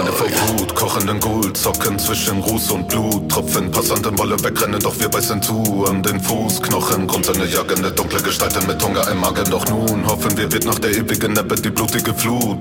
Brände vor Wut, kochenden Gold, Zocken zwischen Ruß und Blut. Tropfen, Passanten wollen wegrennen, doch wir beißen zu an den Fußknochen. Grundsonne jagende, dunkle Gestalten mit Hunger im Magen. Doch nun hoffen wir, wird nach der ewigen Ebbe die blutige Flut